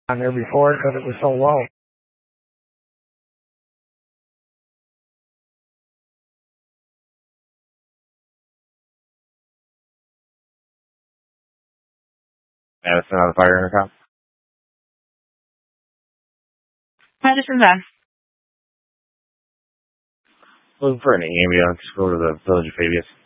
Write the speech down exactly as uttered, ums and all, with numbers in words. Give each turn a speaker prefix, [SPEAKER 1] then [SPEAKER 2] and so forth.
[SPEAKER 1] on there before because it was so low.
[SPEAKER 2] Madison on the fire intercom.
[SPEAKER 3] Hi, this is Beth.
[SPEAKER 2] Looking for an ambulance. Go to the Village of Fabius.